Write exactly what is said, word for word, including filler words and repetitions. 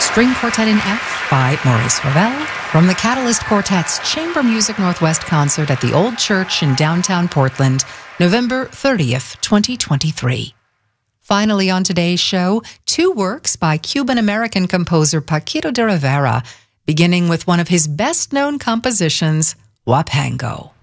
String Quartet in F by Maurice Ravel from the Catalyst Quartet's Chamber Music Northwest concert at the Old Church in downtown Portland, November thirtieth, twenty twenty-three. Finally on today's show, two works by Cuban-American composer Paquito de Rivera, beginning with one of his best-known compositions, Huapango.